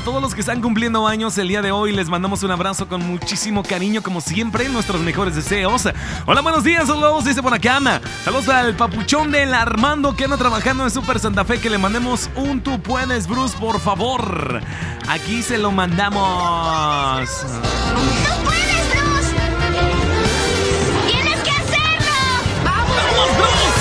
todos los que están cumpliendo años el día de hoy, les mandamos un abrazo con muchísimo cariño, como siempre, nuestros mejores deseos. Hola, buenos días, saludos, dice por acá. Saludos al papuchón del Armando que anda trabajando en Super Santa Fe, que le mandemos un tú puedes, Bruce, por favor. Aquí se lo mandamos. ¡Tú puedes, Bruce! ¡Tienes que hacerlo! ¡Vamos, Bruce!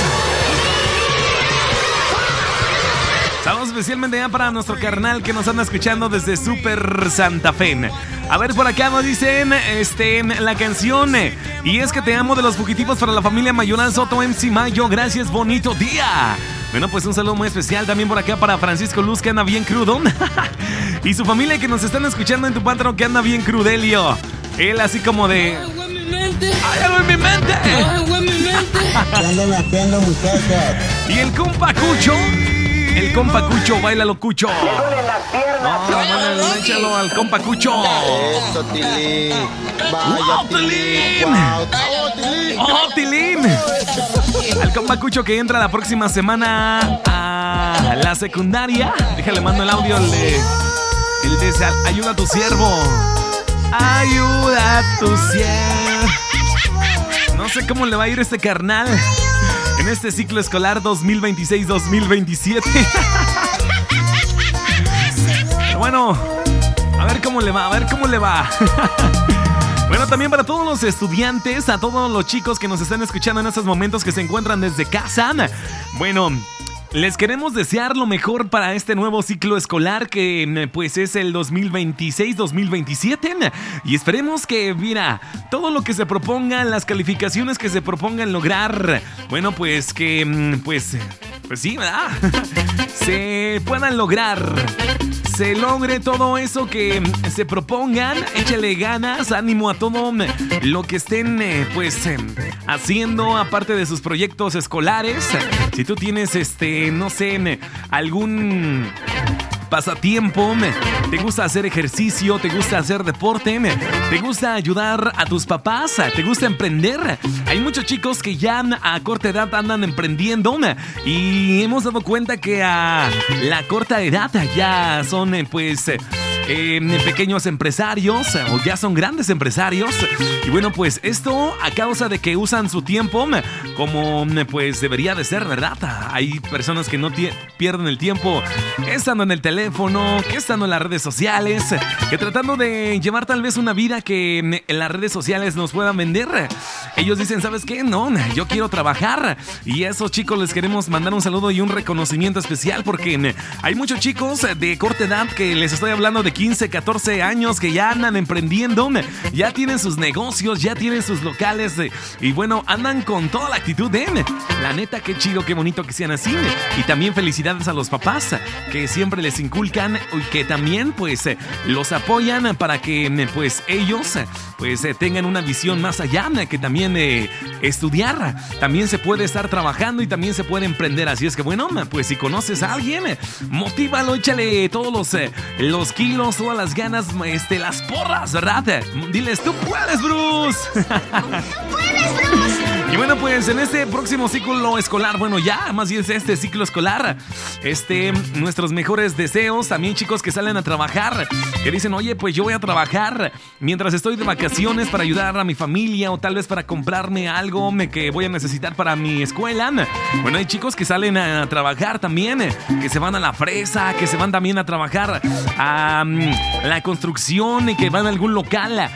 Saludos especialmente ya para nuestro carnal que nos anda escuchando desde Super Santa Fe. A ver, por acá nos dicen la canción Y es que te amo de Los Fugitivos para la familia Mayoral Soto MC Mayo. Gracias, bonito día. Bueno, pues un saludo muy especial también por acá para Francisco Luz, que anda bien crudo. Y su familia que nos están escuchando en tu patrón, que anda bien crudelio. Él así como de... ¡Ay, güey, mi mente! ¡Ay, algo en mi mente! ¡Ay, güey, mi mente! ¿Qué andan haciendo, muchachas? Y el compa Cucho. El compa Cucho, bailalo, Cucho. No, échalo al compa Cucho. Eso, Tilín. ¡Wow, Tilín! ¡Oh, Tilín! Al compa Cucho que entra la próxima semana a la secundaria. Déjale, mando el audio, el de ayuda a tu siervo. Ayuda a tu siervo. No sé cómo le va a ir este carnal en este ciclo escolar 2026-2027. Pero bueno, a ver cómo le va, Bueno, también para todos los estudiantes, a todos los chicos que nos están escuchando en estos momentos, que se encuentran desde casa. Bueno, les queremos desear lo mejor para este nuevo ciclo escolar que pues es el 2026-2027 y esperemos que, mira, todo lo que se propongan, las calificaciones que se propongan lograr, bueno, pues que, pues sí, ¿verdad? Se puedan lograr. Se logre todo eso que se propongan. Échale ganas, ánimo a todo lo que estén haciendo, aparte de sus proyectos escolares. Si tú tienes no sé, algún pasatiempo, te gusta hacer ejercicio, te gusta hacer deporte, te gusta ayudar a tus papás, te gusta emprender. Hay muchos chicos que ya a corta edad andan emprendiendo y hemos dado cuenta que a la corta edad ya son pequeños empresarios o ya son grandes empresarios. Y bueno, pues esto a causa de que usan su tiempo como pues debería de ser, ¿verdad? Hay personas que no pierden el tiempo estando en el teléfono, que estando en las redes sociales, que tratando de llevar tal vez una vida que en las redes sociales nos puedan vender. Ellos dicen, ¿sabes qué? No, yo quiero trabajar. Y a esos chicos les queremos mandar un saludo y un reconocimiento especial, porque hay muchos chicos de corta edad que les estoy hablando de 15, 14 años que ya andan emprendiendo, ya tienen sus negocios, ya tienen sus locales y bueno, andan con toda la actitud la neta, qué chido, qué bonito que sean así. Y también felicidades a los papás que siempre les inculcan y que también pues los apoyan para que pues ellos tengan una visión más allá, que también estudiar, también se puede estar trabajando y también se puede emprender. Así es que bueno, pues si conoces a alguien, motívalo, échale todos los kilos, todas las ganas, las porras, ¿verdad? Diles, tú puedes, Bruce. ¡Tú puedes, Bruce! Y bueno, pues en este próximo ciclo escolar, bueno, ya más bien este ciclo escolar, nuestros mejores deseos, también chicos que salen a trabajar, que dicen, oye, pues yo voy a trabajar mientras estoy de vacaciones para ayudar a mi familia o tal vez para comprarme algo que voy a necesitar para mi escuela. Bueno, hay chicos que salen a trabajar también, que se van a la fresa, que se van también a trabajar a la construcción y que van a algún local,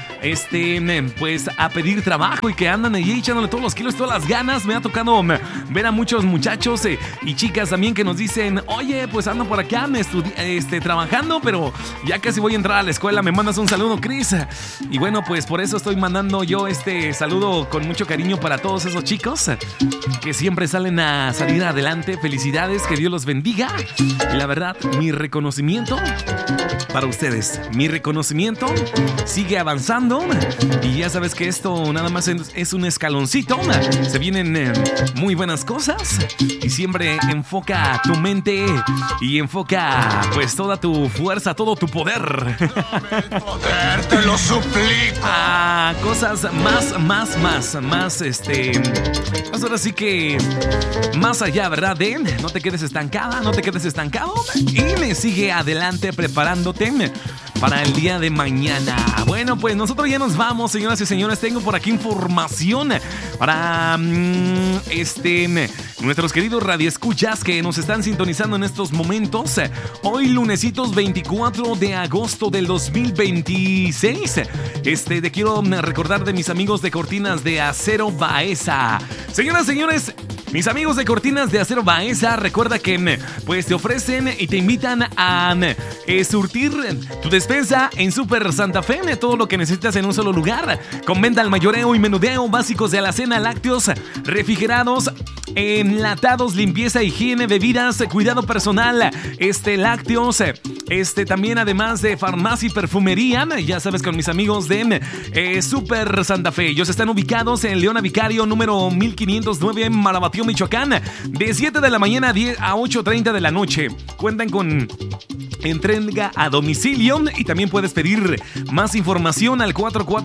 pues a pedir trabajo y que andan allí echándole todos los kilos, todas las ganas. Me ha tocado ver a muchos muchachos y chicas también que nos dicen, oye, pues ando por acá trabajando, pero ya casi voy a entrar a la escuela, me mandas un saludo, Chris. Y bueno, pues por eso estoy mandando yo este saludo con mucho cariño para todos esos chicos que siempre salen a salir adelante. Felicidades, que Dios los bendiga. Y la verdad, mi reconocimiento para ustedes. Mi reconocimiento sigue avanzando y ya sabes que esto nada más es un escaloncito Se vienen muy buenas cosas y siempre enfoca tu mente y enfoca pues toda tu fuerza, todo tu poder. Poder, te lo suplico. A cosas más, pues ahora sí que más allá, ¿verdad? No te quedes estancada, no te quedes estancado y le sigue adelante preparándote para el día de mañana. Bueno, pues nosotros ya nos vamos, señoras y señores. Tengo por aquí información para nuestros queridos radioescuchas que nos están sintonizando en estos momentos. Hoy lunesitos 24 de agosto del 2026. Te quiero recordar de mis amigos de Cortinas de Acero Baeza. Señoras y señores, mis amigos de Cortinas de Acero Baeza, recuerda que pues te ofrecen y te invitan a surtir tu despensa en Super Santa Fe, todo lo que necesitas en un solo lugar, con venta al mayoreo y menudeo, básicos de alacena, lácteos, refrigerados, enlatados, limpieza, higiene, bebidas, cuidado personal, lácteos, también además de farmacia y perfumería, ya sabes, con mis amigos de Super Santa Fe. Ellos están ubicados en Leona Vicario, número 1509, en Marabatío, Michoacán, de 7 de la mañana a 8:30 de la noche. Cuentan con entrega a domicilio y también puedes pedir más información al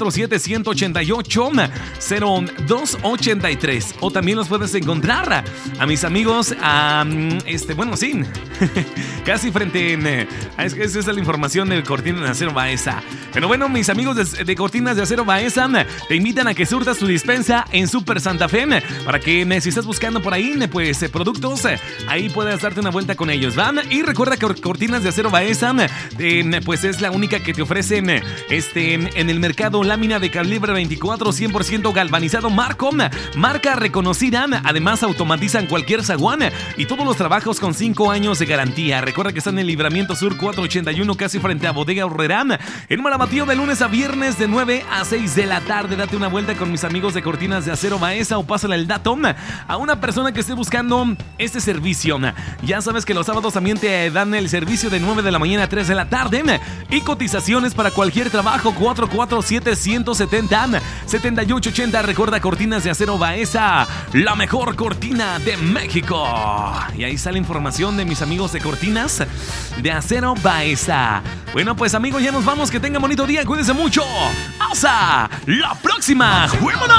447-188-0283 o también los puedes encontrar a mis amigos casi frente esa es la información de Cortinas de Acero Baeza. Pero bueno, mis amigos de Cortinas de Acero Baeza te invitan a que surtas tu dispensa en Super Santa Fe para que si estás buscando por ahí pues productos, ahí puedes darte una vuelta con ellos, ¿van? Y recuerda que Cortinas de Acero Baeza pues es la única que te ofrecen en el mercado lámina de calibre 24 100% galvanizado marca reconocida. Además automatizan cualquier zaguán y todos los trabajos con 5 años de garantía. Recuerda que están en el Libramiento Sur 481, casi frente a Bodega Horrera, en Marabatío, de lunes a viernes de 9 a 6 de la tarde. Date una vuelta con mis amigos de Cortinas de Acero Baeza o pásale el dato a una persona que esté buscando este servicio. Ya sabes que los sábados también te dan el servicio de 9 de la mañana a 3 de la tarde y cotizaciones para cualquier trabajo 447-170-7880. Recuerda, Cortinas de Acero Baeza, la mejor cortina de México. Y ahí está la información de mis amigos de Cortinas de Acero Baeza. Bueno, pues amigos, ya nos vamos. Que tengan bonito día, cuídense mucho. ¡Hasta la próxima! ¡Vámonos!